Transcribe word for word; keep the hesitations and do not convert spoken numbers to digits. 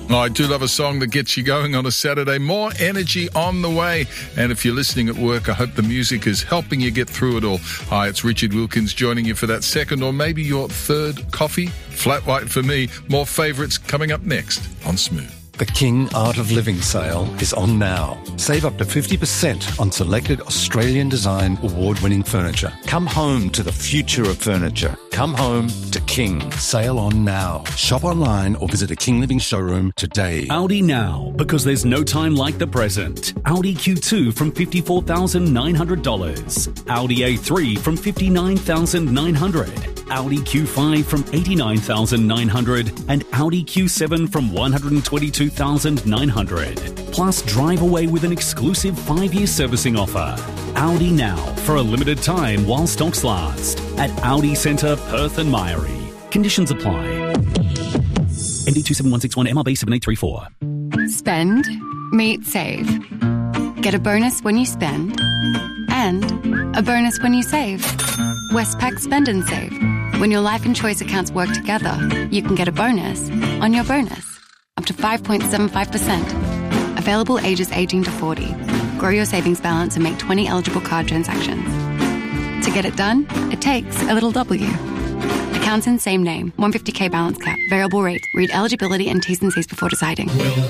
Oh, I do love a song that gets you going on a Saturday. More energy on the way. And if you're listening at work, I hope the music is helping you get through it all. Hi, it's Richard Wilkins joining you for that second or maybe your third coffee. Flat white for me. More favourites coming up next on Smooth. The King Art of Living sale is on now. Save up to fifty percent on selected Australian design award-winning furniture. Come home to the future of furniture. Come home to King. Sale on now. Shop online or visit a King Living showroom today. Audi now, because there's no time like the present. Audi Q two from fifty-four thousand nine hundred dollars. Audi A three from fifty-nine thousand nine hundred dollars. Audi Q five from eighty-nine thousand nine hundred dollars. And Audi Q seven from one hundred twenty-two thousand nine hundred dollars. Plus, drive away with an exclusive five-year servicing offer. Audi now, for a limited time while stocks last. At Audi Centre, Perth and Myrie. Conditions apply. M D two seven one six one, M R B seven eight three four. Spend, meet, save. Get a bonus when you spend. And a bonus when you save. Westpac Spend and Save. When your life and choice accounts work together, you can get a bonus on your bonus. Up to five point seven five percent. Available ages eighteen to forty. Grow your savings balance and make twenty eligible card transactions. To get it done, it takes a little W. Accounts in same name. one hundred fifty thousand balance cap. Variable rate. Read eligibility and T's and C's before deciding.